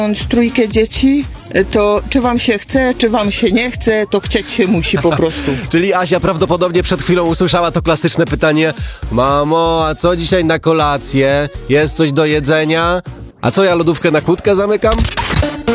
Mając trójkę dzieci, to czy wam się chce, czy wam się nie chce, to chcieć się musi po prostu. Czyli Asia prawdopodobnie przed chwilą usłyszała to klasyczne pytanie: mamo, a co dzisiaj na kolację? Jest coś do jedzenia? A co, ja lodówkę na kłódkę zamykam?